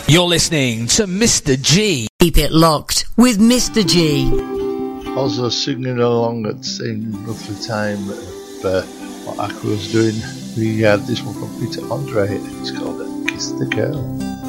You're listening to Mr. G. Keep it locked with Mr. G. Also singing along at the same roughly time of what Aqua was doing. We had this one from Peter Andre. It's called Kiss the Girl.